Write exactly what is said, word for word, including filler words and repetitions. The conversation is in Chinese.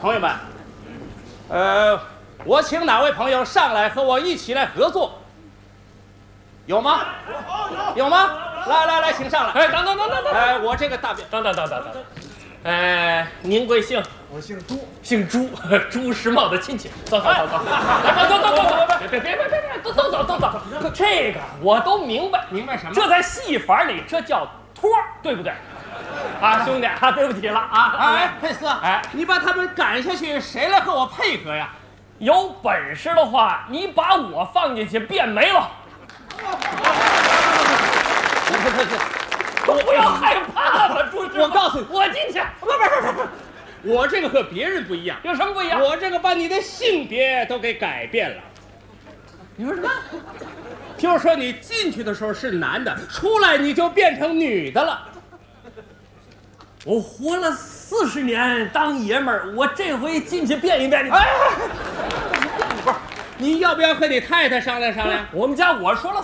朋友们，呃，我请哪位朋友上来和我一起来合作？有吗？有吗？来来来，请上来。 哎，等等等等等， 哎，我这个大便， 等等等等等，哎，您贵姓？ 我姓朱， 姓朱，朱时茂的亲戚。走走走走，走走走走走，别别别别别别，都都走都走。这个我都明白， 明白什么？ 这在戏法里这叫托，对不对？啊，兄弟啊，对不起了啊！ 哎，佩斯， 哎， 你把他们赶下去，谁来和我配合呀？ 有本事的话，你把我放进去变没了。都不要害怕了，朱师茂。 我告诉你， 我进去。 不不不不不，我这个和别人不一样。 有什么不一样？ 我这个把你的性别都给改变了。 你说什么？ 就是说你进去的时候是男的，出来你就变成女的了。 我活了四十年当爷们儿，我这回进去变一变你。 哎，不是，你要不要和你太太商量商量？ 我们家我说了